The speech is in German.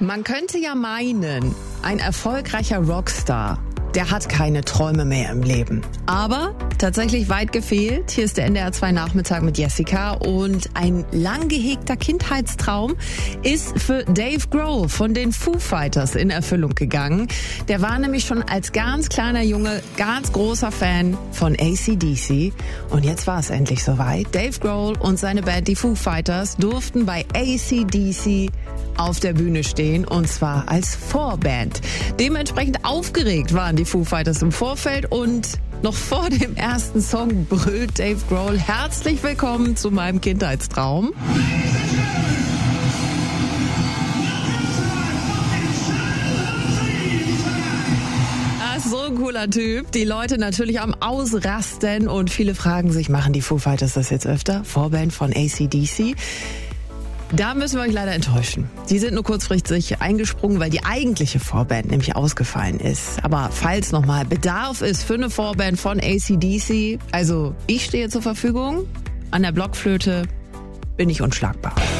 Man könnte ja meinen, ein erfolgreicher Rockstar, der hat keine Träume mehr im Leben. Aber tatsächlich weit gefehlt. Hier ist der NDR 2 Nachmittag mit Jessica und ein lang gehegter Kindheitstraum ist für Dave Grohl von den Foo Fighters in Erfüllung gegangen. Der war nämlich schon als ganz kleiner Junge ganz großer Fan von AC/DC und jetzt war es endlich soweit. Dave Grohl und seine Band, die Foo Fighters, durften bei AC/DC auf der Bühne stehen und zwar als Vorband. Dementsprechend aufgeregt waren die Foo Fighters im Vorfeld und noch vor dem ersten Song brüllt Dave Grohl: Herzlich willkommen zu meinem Kindheitstraum. So ein cooler Typ. Die Leute natürlich am Ausrasten und viele fragen sich, machen die Foo Fighters das jetzt öfter? Vorband von AC/DC? Da müssen wir euch leider enttäuschen. Sie sind nur kurzfristig eingesprungen, weil die eigentliche Vorband nämlich ausgefallen ist. Aber falls nochmal Bedarf ist für eine Vorband von AC/DC, also ich stehe zur Verfügung. An der Blockflöte bin ich unschlagbar.